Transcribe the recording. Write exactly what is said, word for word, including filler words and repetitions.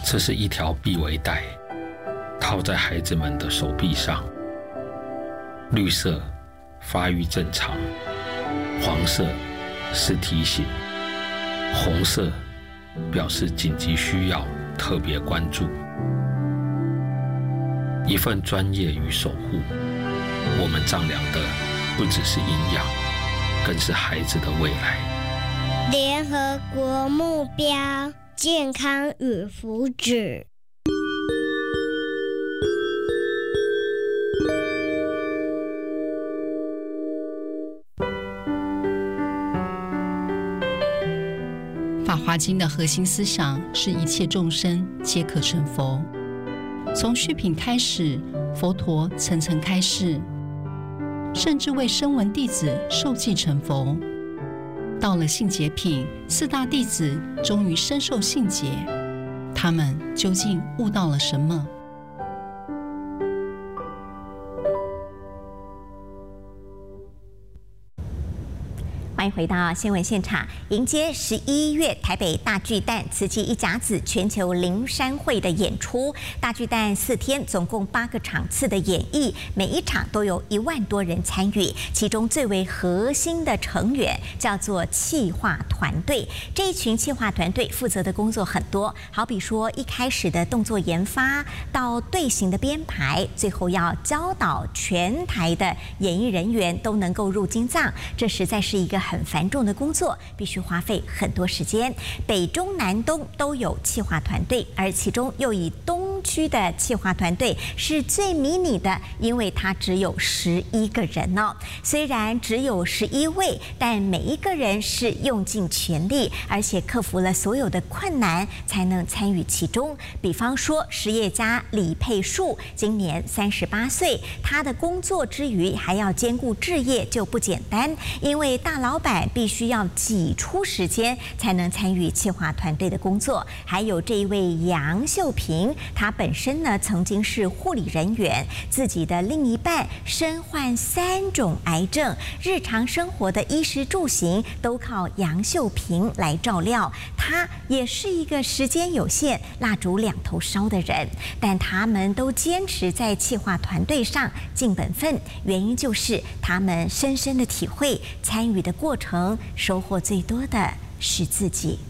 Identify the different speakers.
Speaker 1: 这是一条臂围带，套在孩子们的手臂上。绿色发育正常，黄色是提醒，红色表示紧急需要，特别关注。一份专业与守护，我们丈量的不只是营养，更是孩子的未来。
Speaker 2: 联合国目标：健康与福祉。
Speaker 3: 法华经的核心思想是一切众生皆可成佛。从序品开始，佛陀层层开示，甚至为声闻弟子受记成佛。到了信解品，四大弟子终于深受信解，他们究竟悟到了什么？
Speaker 4: 欢迎回到新闻现场，迎接十一月台北大巨蛋慈济一甲子全球灵山会的演出。大巨蛋四天，总共八个场次的演绎，每一场都有一万多人参与。其中最为核心的成员叫做企划团队。这一群企划团队负责的工作很多，好比说一开始的动作研发，到队形的编排，最后要教导全台的演艺人员都能够入经藏，这实在是一个很繁重的工作，必须花费很多时间。北中南东都有企划团队，而其中又以东区的企划团队是最迷你的，因为它只有十一个人哦。虽然只有十一位，但每一个人是用尽全力，而且克服了所有的困难，才能参与其中。比方说，实业家李佩树今年三十八岁，他的工作之余还要兼顾置业，就不简单，因为大老板必须要挤出时间才能参与企划团队的工作。还有这一位杨秀萍，她本身呢曾经是护理人员，自己的另一半身患三种癌症，日常生活的衣食住行都靠杨秀萍来照料。她也是一个时间有限、蜡烛两头烧的人，但他们都坚持在企划团队上尽本分，原因就是他们深深的体会参与的过程，收获最多的是自己。